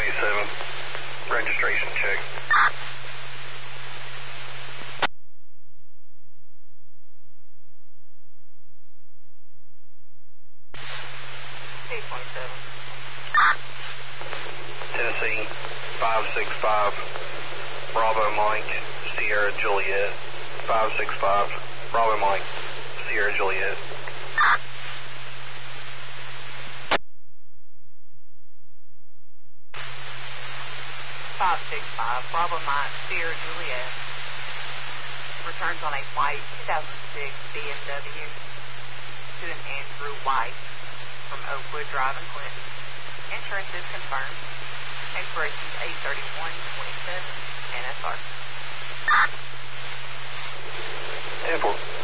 237. Registration check. Tennessee 565, Bravo Mike, Sierra Juliet. 565, Bravo Mike, Sierra Juliet. 565, Bravo Mike, Sierra Juliet. Returns on a white 2006 BMW to an Andrew White from Oakwood Drive in Clinton. Insurance is confirmed. Expiration is 8/31/27. NSR. Airport.